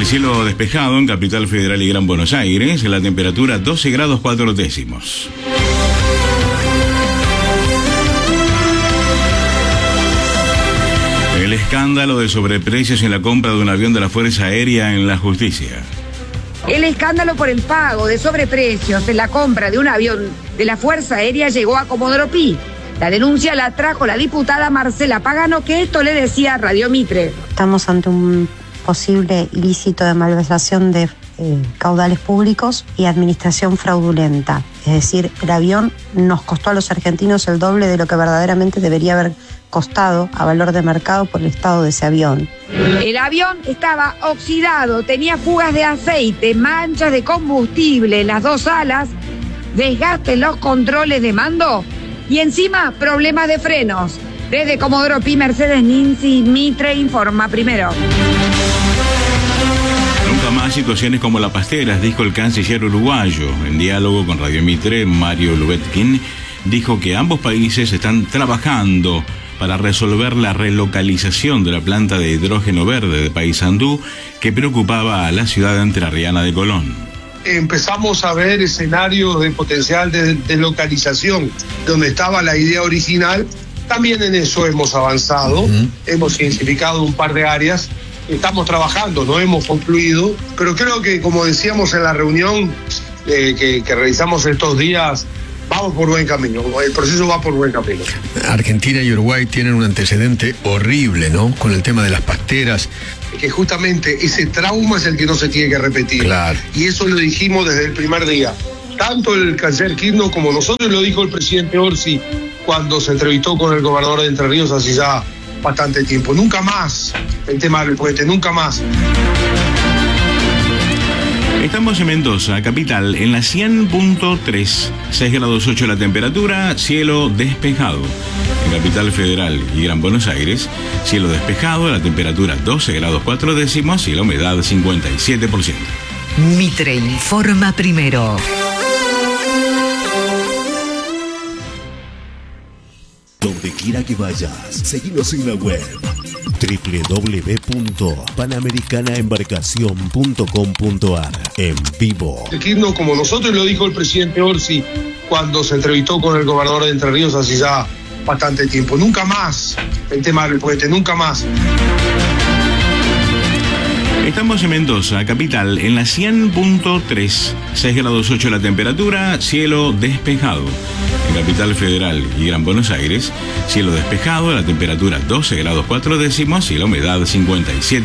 El cielo despejado en Capital Federal y Gran Buenos Aires, la temperatura 12 grados 4 décimos. El escándalo de sobreprecios en la compra de un avión de la Fuerza Aérea en la justicia. El escándalo por el pago de sobreprecios en la compra de un avión de la Fuerza Aérea llegó a Comodoro Pi. La denuncia la trajo la diputada Marcela Pagano, que esto le decía a Radio Mitre. Estamos ante un posible ilícito de malversación de caudales públicos y administración fraudulenta. Es decir, el avión nos costó a los argentinos el doble de lo que verdaderamente debería haber costado a valor de mercado por el estado de ese avión. El avión estaba oxidado, tenía fugas de aceite, manchas de combustible en las dos alas, desgaste en los controles de mando y encima problemas de frenos. Desde Comodoro Pi, Mercedes Ninzi Mitre informa primero. Nunca más situaciones como la Pasteras, dijo el canciller uruguayo. En diálogo con Radio Mitre, Mario Lubetkin dijo que ambos países están trabajando para resolver la relocalización de la planta de hidrógeno verde de Paysandú que preocupaba a la ciudad entrerriana de Colón. Empezamos a ver escenarios de potencial de deslocalización, donde estaba la idea original. También en eso hemos avanzado, hemos identificado un par de áreas, estamos trabajando, no hemos concluido, pero creo que, como decíamos en la reunión que realizamos estos días, vamos por buen camino, el proceso va por buen camino. Argentina y Uruguay tienen un antecedente horrible, ¿no?, con el tema de las pasteras. Que justamente ese trauma es el que no se tiene que repetir. Claro. Y eso lo dijimos desde el primer día. Tanto el canciller Kirchner como nosotros, lo dijo el presidente Orsi cuando se entrevistó con el gobernador de Entre Ríos hace ya bastante tiempo. Nunca más el tema del puente, nunca más. Estamos en Mendoza, capital, en la 100.3, 6 grados 8 la temperatura, cielo despejado. En Capital Federal y Gran Buenos Aires, cielo despejado, la temperatura 12 grados 4 décimos y la humedad 57%. Mitre informa primero. Donde quiera que vayas, seguinos en la web www.panamericanaembarcacion.com.ar. En vivo. El Kirchner, como nosotros, lo dijo el presidente Orsi cuando se entrevistó con el gobernador de Entre Ríos hace ya bastante tiempo. Nunca más el tema del puente, nunca más. Estamos en Mendoza, capital, en la 100.3, 6 grados 8 la temperatura, cielo despejado. En Capital Federal y Gran Buenos Aires, cielo despejado, la temperatura 12 grados 4 décimos y la humedad 57%.